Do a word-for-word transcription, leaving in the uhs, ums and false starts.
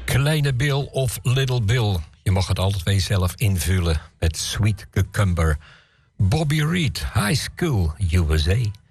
Kleine Bill of Little Bill. Je mag het altijd weer zelf invullen met Sweet Cucumber. Bobby Reed, High School U S A.